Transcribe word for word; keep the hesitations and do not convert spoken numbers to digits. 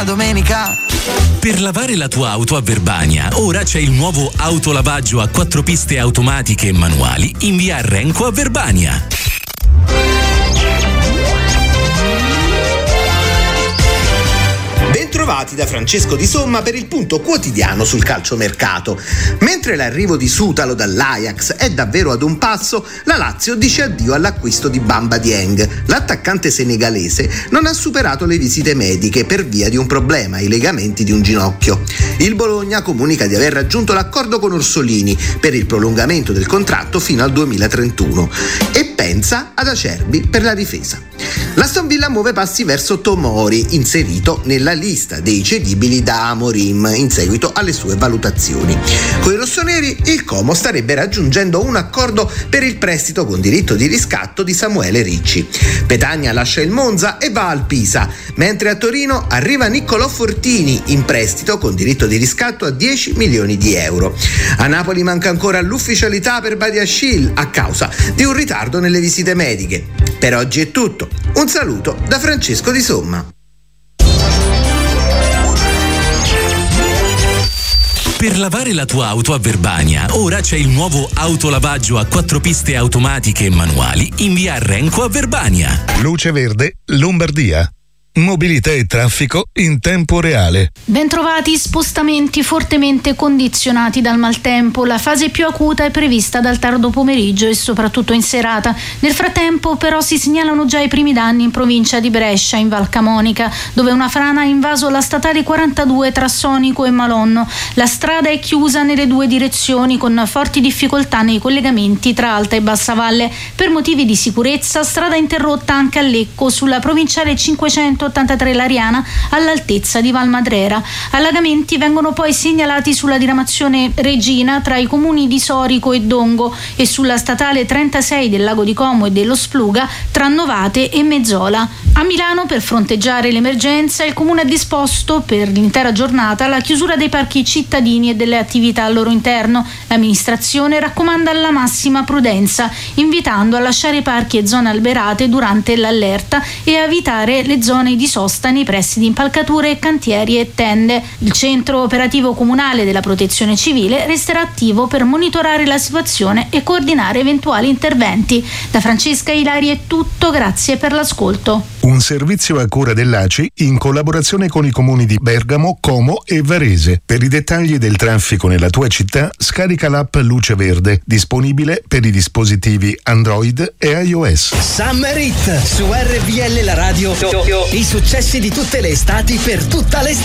domenica. Per lavare la tua auto a Verbania, ora c'è il nuovo autolavaggio a quattro piste automatiche e manuali in via Renco a Verbania. Bentrovati da Francesco Di Somma per il punto quotidiano sul calciomercato. Mentre l'arrivo di Sutalo dall'Ajax è davvero ad un passo, la Lazio dice addio all'acquisto di Bamba Dieng. L'attaccante senegalese non ha superato le visite mediche per via di un problema ai legamenti di un ginocchio. Il Bologna comunica di aver raggiunto l'accordo con Orsolini per il prolungamento del contratto fino al duemilatrentuno e pensa ad Acerbi per la difesa. L'Aston Villa muove passi verso Tomori, inserito nella lista dei cedibili da Amorim in seguito alle sue valutazioni. Con i rossoneri il Como starebbe raggiungendo un accordo per il prestito con diritto di riscatto di Samuele Ricci. Petagna lascia il Monza e va al Pisa, mentre a Torino arriva Niccolò Fortini in prestito con diritto di riscatto a dieci milioni di euro. A Napoli manca ancora l'ufficialità per Badiashile a causa di un ritardo nelle visite mediche. Per oggi è tutto. Un saluto da Francesco Di Somma. Per lavare la tua auto a Verbania, ora c'è il nuovo autolavaggio a quattro piste automatiche e manuali in via Renco a Verbania. Luce Verde, Lombardia. Mobilità e traffico in tempo reale. Bentrovati. Spostamenti fortemente condizionati dal maltempo. La fase più acuta è prevista dal tardo pomeriggio e soprattutto in serata. Nel frattempo però si segnalano già i primi danni in provincia di Brescia, in Val Camonica, dove una frana ha invaso la statale quarantadue tra Sonico e Malonno. La strada è chiusa nelle due direzioni con forti difficoltà nei collegamenti tra Alta e Bassa Valle. Per motivi di sicurezza, strada interrotta anche a Lecco sulla provinciale cinquecentottantatré Lariana all'altezza di Valmadrera. Allagamenti vengono poi segnalati sulla diramazione Regina tra i comuni di Sorico e Dongo e sulla statale trentasei del Lago di Como e dello Spluga tra Novate e Mezzola. A Milano, per fronteggiare l'emergenza, il comune ha disposto per l'intera giornata la chiusura dei parchi cittadini e delle attività al loro interno. L'amministrazione raccomanda la massima prudenza, invitando a lasciare i parchi e zone alberate durante l'allerta e a evitare le zone di sosta nei pressi di impalcature, cantieri e tende. Il centro operativo comunale della Protezione Civile resterà attivo per monitorare la situazione e coordinare eventuali interventi. Da Francesca Ilari è tutto, grazie per l'ascolto. Un servizio a cura dell'A C I in collaborazione con i comuni di Bergamo, Como e Varese. Per i dettagli del traffico nella tua città, scarica l'app Luce Verde, disponibile per i dispositivi Android e iOS. Summer Hit su R V L la radio. I successi di tutte le estati per tutta l'estate.